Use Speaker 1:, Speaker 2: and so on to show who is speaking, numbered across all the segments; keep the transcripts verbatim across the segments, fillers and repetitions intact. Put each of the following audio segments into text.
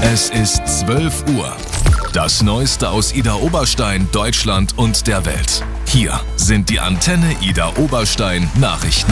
Speaker 1: Es ist zwölf Uhr. Das Neueste aus Idar Oberstein, Deutschland und der Welt. Hier sind die Antenne Idar Oberstein Nachrichten.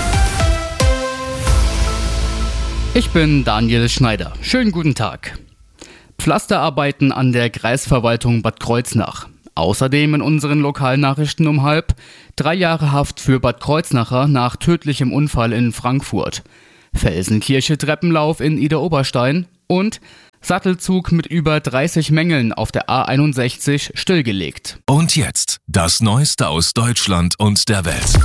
Speaker 2: Ich bin Daniel Schneider. Schönen guten Tag. Pflasterarbeiten an der Kreisverwaltung Bad Kreuznach. Außerdem in unseren Lokalnachrichten um halb drei Jahre Haft für Bad Kreuznacher nach tödlichem Unfall in Frankfurt. Felsenkirche Treppenlauf in Idar Oberstein und Sattelzug mit über dreißig Mängeln auf der A einundsechzig stillgelegt.
Speaker 1: Und jetzt das Neueste aus Deutschland und der Welt.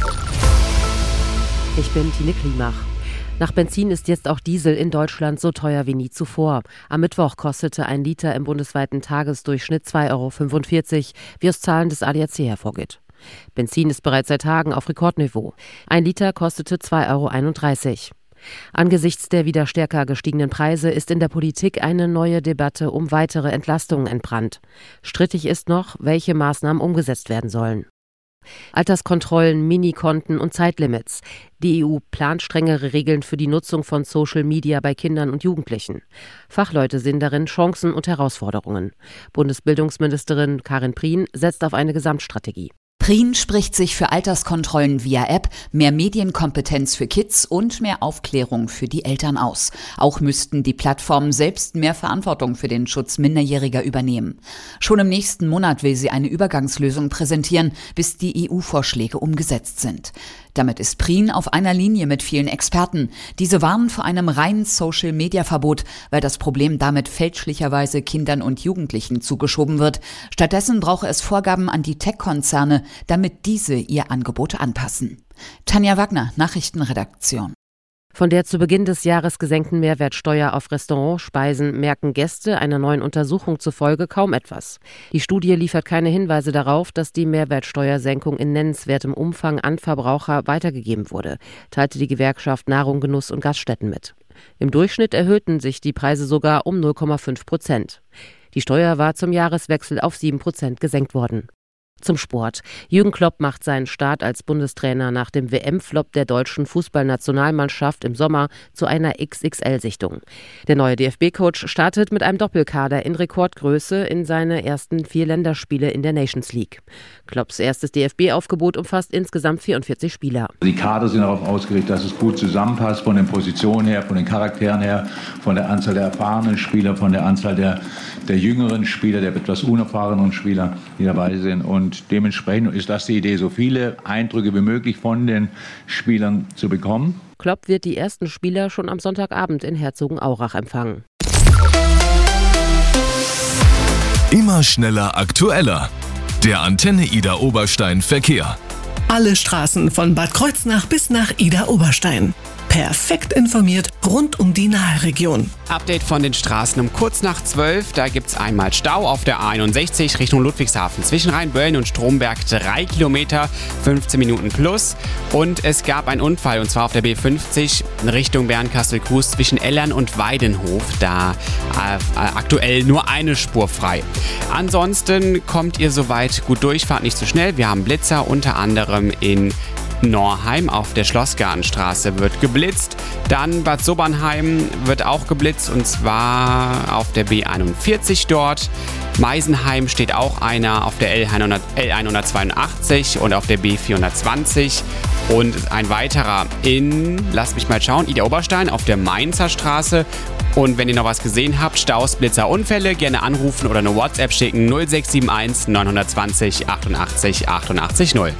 Speaker 3: Ich bin Tine Klimach. Nach Benzin ist jetzt auch Diesel in Deutschland so teuer wie nie zuvor. Am Mittwoch kostete ein Liter im bundesweiten Tagesdurchschnitt zwei Euro fünfundvierzig, wie aus Zahlen des A D A C hervorgeht. Benzin ist bereits seit Tagen auf Rekordniveau. Ein Liter kostete zwei Euro einunddreißig. Angesichts der wieder stärker gestiegenen Preise ist in der Politik eine neue Debatte um weitere Entlastungen entbrannt. Strittig ist noch, welche Maßnahmen umgesetzt werden sollen. Alterskontrollen, Minikonten und Zeitlimits. Die E U plant strengere Regeln für die Nutzung von Social Media bei Kindern und Jugendlichen. Fachleute sehen darin Chancen und Herausforderungen. Bundesbildungsministerin Karin Prien setzt auf eine Gesamtstrategie.
Speaker 4: Prien spricht sich für Alterskontrollen via App, mehr Medienkompetenz für Kids und mehr Aufklärung für die Eltern aus. Auch müssten die Plattformen selbst mehr Verantwortung für den Schutz Minderjähriger übernehmen. Schon im nächsten Monat will sie eine Übergangslösung präsentieren, bis die E U-Vorschläge umgesetzt sind. Damit ist Prien auf einer Linie mit vielen Experten. Diese warnen vor einem reinen Social-Media-Verbot, weil das Problem damit fälschlicherweise Kindern und Jugendlichen zugeschoben wird. Stattdessen brauche es Vorgaben an die Tech-Konzerne, damit diese ihr Angebot anpassen. Tanja Wagner, Nachrichtenredaktion.
Speaker 3: Von der zu Beginn des Jahres gesenkten Mehrwertsteuer auf Restaurantspeisen merken Gäste einer neuen Untersuchung zufolge kaum etwas. Die Studie liefert keine Hinweise darauf, dass die Mehrwertsteuersenkung in nennenswertem Umfang an Verbraucher weitergegeben wurde, teilte die Gewerkschaft Nahrung, Genuss und Gaststätten mit. Im Durchschnitt erhöhten sich die Preise sogar um null Komma fünf Prozent. Die Steuer war zum Jahreswechsel auf sieben Prozent gesenkt worden. Zum Sport. Jürgen Klopp macht seinen Start als Bundestrainer nach dem W M-Flop der deutschen Fußballnationalmannschaft im Sommer zu einer X X L-Sichtung. Der neue D F B-Coach startet mit einem Doppelkader in Rekordgröße in seine ersten vier Länderspiele in der Nations League. Klopps erstes D F B-Aufgebot umfasst insgesamt vierundvierzig Spieler.
Speaker 5: Die Kader sind darauf ausgerichtet, dass es gut zusammenpasst, von den Positionen her, von den Charakteren her, von der Anzahl der erfahrenen Spieler, von der Anzahl der, der jüngeren Spieler, der etwas unerfahrenen Spieler, die dabei sind. Und Und dementsprechend ist das die Idee, so viele Eindrücke wie möglich von den Spielern zu bekommen.
Speaker 3: Klopp wird die ersten Spieler schon am Sonntagabend in Herzogenaurach empfangen.
Speaker 1: Immer schneller, aktueller. Der Antenne Idar Oberstein Verkehr.
Speaker 6: Alle Straßen von Bad Kreuznach bis nach Idar Oberstein. Perfekt informiert rund um die Naheregion.
Speaker 7: Update von den Straßen um kurz nach zwölf. Da gibt es einmal Stau auf der A einundsechzig Richtung Ludwigshafen. Zwischen Rheinböllen und Stromberg drei Kilometer, fünfzehn Minuten plus. Und es gab einen Unfall, und zwar auf der B fünfzig in Richtung Bernkastel-Kues zwischen Ellern und Weidenhof. Da äh, aktuell nur eine Spur frei. Ansonsten kommt ihr soweit gut durch, fahrt nicht zu schnell. Wir haben Blitzer, unter anderem in Norheim auf der Schlossgartenstraße wird geblitzt. Dann Bad Sobernheim wird auch geblitzt, und zwar auf der B einundvierzig dort. Meisenheim steht auch einer auf der L hundertzweiundachtzig und auf der B vierhundertzwanzig. Und ein weiterer in, lasst mich mal schauen, Idar Oberstein auf der Mainzer Straße. Und wenn ihr noch was gesehen habt, Staus, Blitzer, Unfälle, gerne anrufen oder eine WhatsApp schicken. null sechs sieben eins neun zwei null achtundachtzig achtundachtzig null.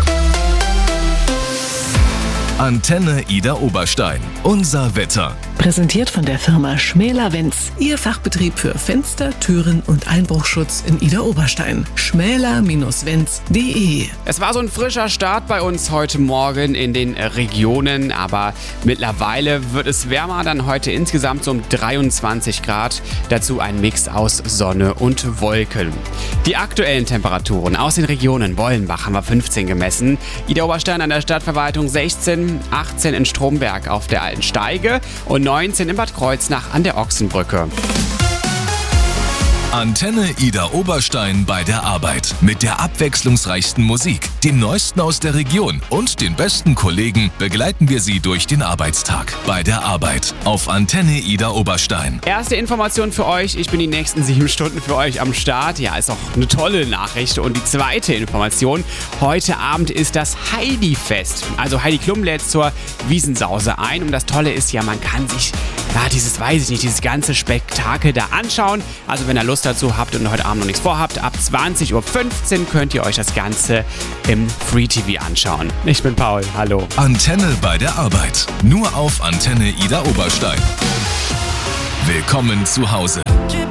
Speaker 1: Antenne Idar Oberstein. Unser Wetter.
Speaker 6: Präsentiert von der Firma Schmäler-Wenz. Ihr Fachbetrieb für Fenster, Türen und Einbruchschutz in Idar Oberstein. schmäler Wenz punkt de.
Speaker 7: Es war so ein frischer Start bei uns heute Morgen in den Regionen, aber mittlerweile wird es wärmer, dann heute insgesamt so um dreiundzwanzig Grad. Dazu ein Mix aus Sonne und Wolken. Die aktuellen Temperaturen aus den Regionen: Wollenbach haben wir fünfzehn gemessen, Idar Oberstein an der Stadtverwaltung sechzehn, achtzehn in Stromberg auf der Alten Steige und neunzehn in Bad Kreuznach an der Ochsenbrücke.
Speaker 1: Antenne Ida Oberstein bei der Arbeit. Mit der abwechslungsreichsten Musik, dem Neuesten aus der Region und den besten Kollegen begleiten wir Sie durch den Arbeitstag. Bei der Arbeit auf Antenne Ida Oberstein.
Speaker 7: Erste Information für euch. Ich bin die nächsten sieben Stunden für euch am Start. Ja, ist auch eine tolle Nachricht. Und die zweite Information. Heute Abend ist das Heidi-Fest. Also Heidi Klum lädt zur Wiesensause ein. Und das Tolle ist ja, man kann sich ja, dieses, weiß ich nicht, dieses ganze Spektakel da anschauen. Also wenn ihr Lust dazu habt und heute Abend noch nichts vorhabt, ab zwanzig Uhr fünfzehn könnt ihr euch das Ganze im Free T V anschauen. Ich bin Paul, hallo.
Speaker 1: Antenne bei der Arbeit. Nur auf Antenne Ida Oberstein. Willkommen zu Hause.